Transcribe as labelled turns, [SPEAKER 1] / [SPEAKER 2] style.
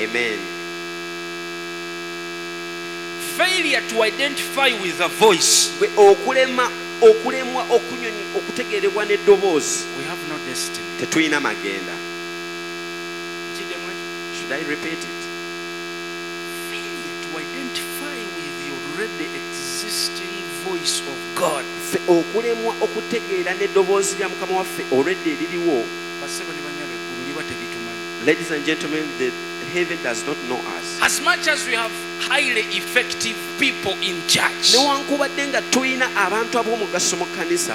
[SPEAKER 1] Amen.
[SPEAKER 2] Failure to identify with a voice.
[SPEAKER 1] okulemwa okutegeerebwa n'eddoboozi.
[SPEAKER 2] We have no destiny.
[SPEAKER 1] Tetulina magenda. Should I repeat it?
[SPEAKER 2] Failure to identify with the already existing voice of God.
[SPEAKER 1] okulemwa okutegeera n'eddoboozi lya Mukama waffe already eririwo. Ladies and gentlemen, the heaven does not know us.
[SPEAKER 2] As much as we have highly effective people in church,
[SPEAKER 1] newankubadde nga tulina abantu ab'omugaso mu kkanisa,